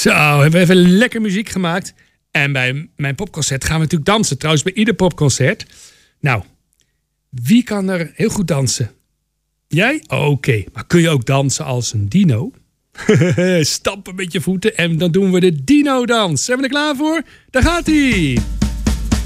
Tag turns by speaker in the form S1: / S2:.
S1: Zo, hebben we even lekker muziek gemaakt. En bij mijn popconcert gaan we natuurlijk dansen. Trouwens, bij ieder popconcert. Nou, wie kan er heel goed dansen? Jij? Oké. Maar kun je ook dansen als een dino? Stampen met je voeten en dan doen we de dino-dans. Zijn we er klaar voor? Daar gaat-ie!